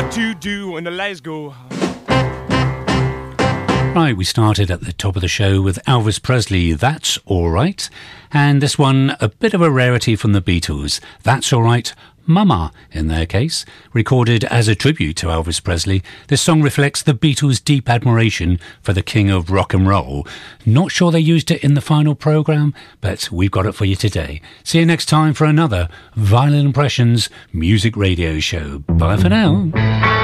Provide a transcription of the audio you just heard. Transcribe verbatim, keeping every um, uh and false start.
what to do when the lights go. Right, we started at the top of the show with Elvis Presley, That's All Right. And this one, a bit of a rarity from the Beatles, That's All Right, Mama, in their case. Recorded as a tribute to Elvis Presley, this song reflects the Beatles' deep admiration for the king of rock and roll. Not sure they used it in the final programme, but we've got it for you today. See you next time for another Vinyl Impressions music radio show. Bye for now.